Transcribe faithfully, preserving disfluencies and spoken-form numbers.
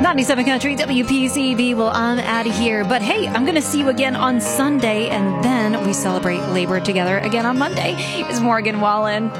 ninety-seven Country W P C B. Well, I'm out of here. But hey, I'm going to see you again on Sunday, and then we celebrate labor together again on Monday. It's Morgan Wallen.